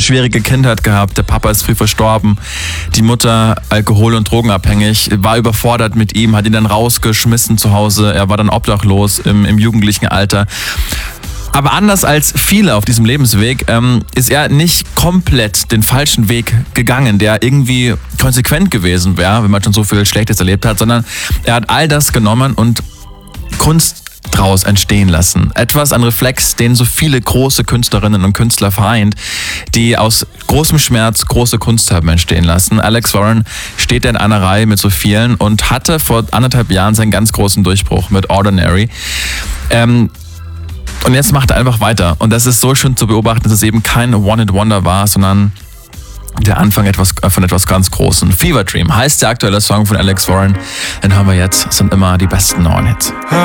schwierige Kindheit gehabt. Der Papa ist früh verstorben. Die Mutter alkohol- und drogenabhängig, war überfordert mit ihm, hat ihn dann rausgeschmissen zu Hause. Er war dann obdachlos im jugendlichen Alter. Aber anders als viele auf diesem Lebensweg ist er nicht komplett den falschen Weg gegangen, der irgendwie konsequent gewesen wäre, wenn man schon so viel Schlechtes erlebt hat, sondern er hat all das genommen und Kunst draus entstehen lassen. Etwas, ein Reflex, den so viele große Künstlerinnen und Künstler vereint, die aus großem Schmerz große Kunst haben entstehen lassen. Alex Warren steht in einer Reihe mit so vielen und hatte vor 1,5 Jahren seinen ganz großen Durchbruch mit Ordinary. Und jetzt macht er einfach weiter. Und das ist so schön zu beobachten, dass es eben kein One-Hit-Wonder war, sondern der Anfang von etwas ganz Großem. Fever Dream heißt der aktuelle Song von Alex Warren. Den haben wir jetzt, sind immer die besten neuen Hits.